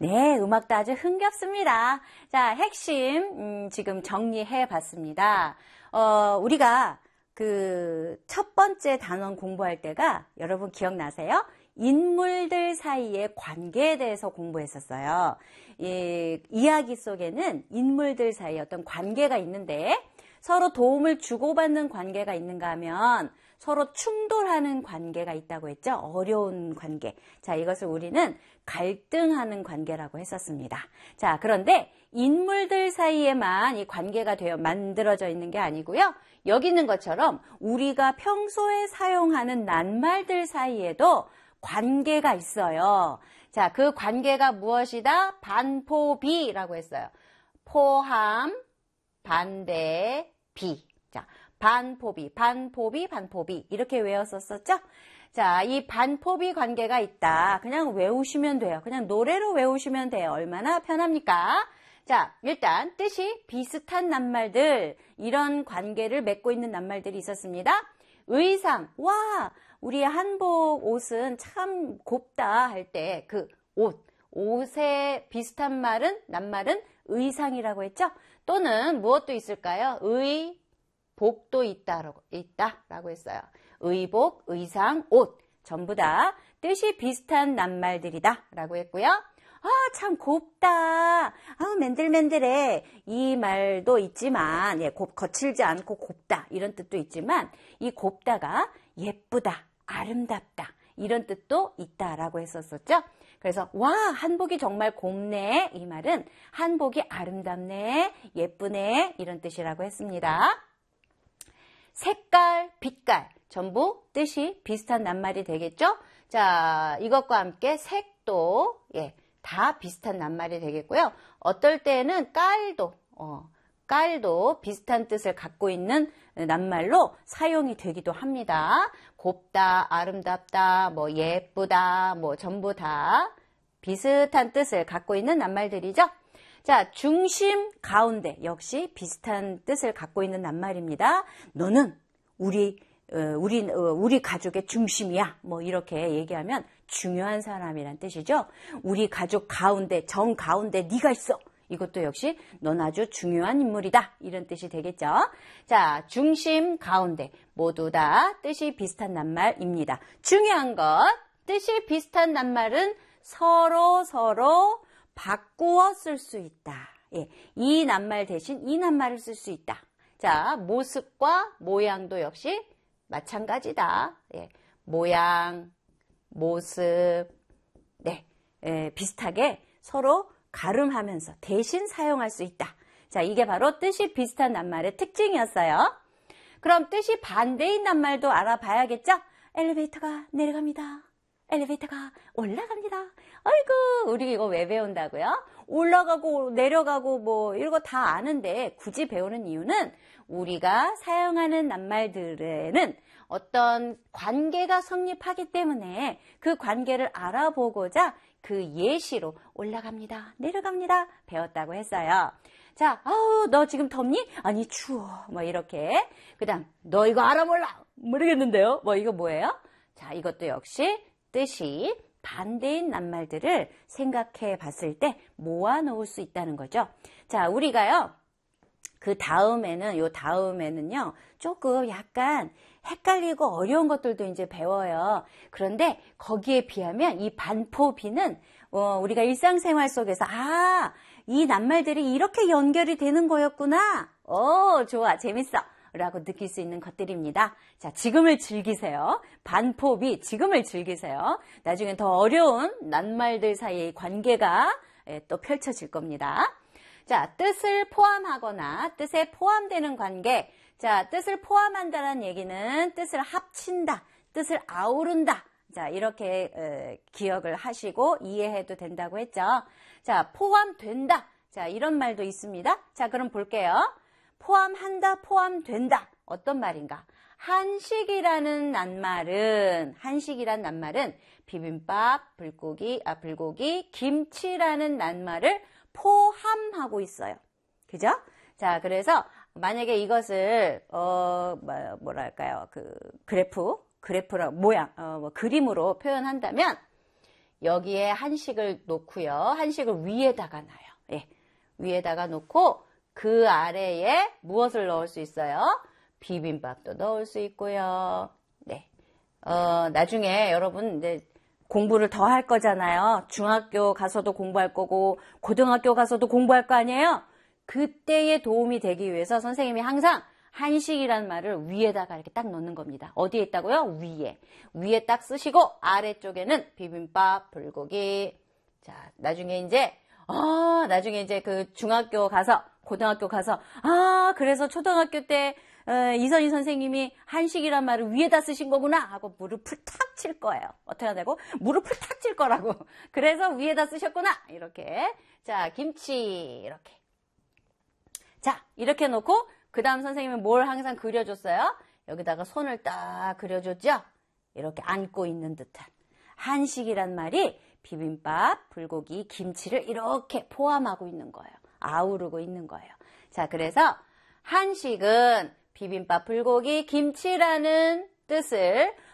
네, 음악도 아주 흥겹습니다. 자, 핵심 지금 정리해 봤습니다. 우리가 그 첫 번째 단원 공부할 때가 여러분 기억나세요? 인물들 사이의 관계에 대해서 공부했었어요. 이야기 속에는 인물들 사이에 어떤 관계가 있는데 서로 도움을 주고받는 관계가 있는가 하면 서로 충돌하는 관계가 있다고 했죠. 어려운 관계. 자, 이것을 우리는 갈등하는 관계라고 했었습니다. 자, 그런데 인물들 사이에만 이 관계가 만들어져 있는 게 아니고요. 여기 있는 것처럼 우리가 평소에 사용하는 낱말들 사이에도 관계가 있어요. 자, 그 관계가 무엇이다? 반포비라고 했어요. 포함, 반대, 비. 자, 반포비, 반포비, 반포비 이렇게 외웠었었죠? 자, 이 반포비 관계가 있다. 그냥 외우시면 돼요. 그냥 노래로 외우시면 돼요. 얼마나 편합니까? 자, 일단 뜻이 비슷한 낱말들, 이런 관계를 맺고 있는 낱말들이 있었습니다. 의상, 와, 우리 한복 옷은 참 곱다 할 때 그 옷에 비슷한 낱말은 의상이라고 했죠? 또는 무엇도 있을까요? 복도 있다라고 했어요. 의복, 의상, 옷 전부 다 뜻이 비슷한 낱말들이다 라고 했고요. 아, 참 곱다. 아, 맨들맨들해. 이 말도 있지만 거칠지 않고 곱다 이런 뜻도 있지만 이 곱다가 예쁘다, 아름답다 이런 뜻도 있다라고 했었었죠. 그래서 와, 한복이 정말 곱네. 이 말은 한복이 아름답네, 예쁘네 이런 뜻이라고 했습니다. 색깔, 빛깔 전부 뜻이 비슷한 낱말이 되겠죠? 자, 이것과 함께 색도 다 비슷한 낱말이 되겠고요. 어떨 때는 깔도 비슷한 뜻을 갖고 있는 낱말로 사용이 되기도 합니다. 곱다, 아름답다, 예쁘다, 전부 다 비슷한 뜻을 갖고 있는 낱말들이죠. 자, 중심, 가운데 역시 비슷한 뜻을 갖고 있는 낱말입니다. 너는 우리 가족의 중심이야. 이렇게 얘기하면 중요한 사람이란 뜻이죠. 우리 가족 가운데, 정 가운데 네가 있어. 이것도 역시 넌 아주 중요한 인물이다. 이런 뜻이 되겠죠. 자, 중심, 가운데 모두 다 뜻이 비슷한 낱말입니다. 중요한 것, 뜻이 비슷한 낱말은 서로 바꾸어 쓸 수 있다. 이 낱말 대신 이 낱말을 쓸 수 있다. 자, 모습과 모양도 역시 마찬가지다. 모양, 모습, 비슷하게 서로 가름하면서 대신 사용할 수 있다. 자, 이게 바로 뜻이 비슷한 낱말의 특징이었어요. 그럼 뜻이 반대인 낱말도 알아봐야겠죠? 엘리베이터가 내려갑니다. 엘리베이터가 올라갑니다. 아이고, 우리 이거 왜 배운다고요? 올라가고 내려가고 이런 거 다 아는데 굳이 배우는 이유는 우리가 사용하는 낱말들에는 어떤 관계가 성립하기 때문에 그 관계를 알아보고자 그 예시로 올라갑니다, 내려갑니다 배웠다고 했어요. 자, 너 지금 덥니? 아니, 추워. 이렇게. 그 다음, 너 이거 알아 몰라? 모르겠는데요? 이거 뭐예요? 자, 이것도 역시 뜻이 반대인 낱말들을 생각해 봤을 때 모아놓을 수 있다는 거죠. 자, 우리가요, 요 다음에는요, 조금 약간 헷갈리고 어려운 것들도 이제 배워요. 그런데 거기에 비하면 이 반포비는 우리가 일상생활 속에서 이 낱말들이 이렇게 연결이 되는 거였구나. 좋아, 재밌어. 라고 느낄 수 있는 것들입니다. 자, 지금을 즐기세요. 반포비, 지금을 즐기세요. 나중에 더 어려운 낱말들 사이의 관계가 또 펼쳐질 겁니다. 자, 뜻을 포함하거나 뜻에 포함되는 관계. 자, 뜻을 포함한다는 얘기는 뜻을 합친다, 뜻을 아우른다. 자, 이렇게 기억을 하시고 이해해도 된다고 했죠. 자, 포함된다. 자, 이런 말도 있습니다. 자, 그럼 볼게요. 포함한다, 포함된다. 어떤 말인가? 한식이란 낱말은 비빔밥, 불고기, 김치라는 낱말을 포함하고 있어요. 그죠? 자, 그래서 만약에 이것을 그래프라 모양, 그림으로 표현한다면 여기에 한식을 놓고요. 한식을 위에다가 놔요. 예, 위에다가 놓고 그 아래에 무엇을 넣을 수 있어요? 비빔밥도 넣을 수 있고요. 네, 나중에 여러분 이제 공부를 더 할 거잖아요. 중학교 가서도 공부할 거고 고등학교 가서도 공부할 거 아니에요? 그때에 도움이 되기 위해서 선생님이 항상 한식이라는 말을 위에다가 이렇게 딱 넣는 겁니다. 어디에 있다고요? 위에. 위에 딱 쓰시고 아래쪽에는 비빔밥, 불고기. 자, 나중에 이제 그 중학교 가서 고등학교 가서 그래서 초등학교 때 이선희 선생님이 한식이란 말을 위에다 쓰신 거구나 하고 무릎을 탁 칠 거예요. 어떻게 하냐고? 무릎을 탁 칠 거라고. 그래서 위에다 쓰셨구나. 이렇게. 자, 김치 이렇게. 자, 이렇게 놓고 그 다음 선생님은 뭘 항상 그려줬어요? 여기다가 손을 딱 그려줬죠? 이렇게 안고 있는 듯한. 한식이란 말이 비빔밥, 불고기, 김치를 이렇게 포함하고 있는 거예요. 아우르고 있는 거예요. 자, 그래서 한식은 비빔밥, 불고기, 김치라는 뜻을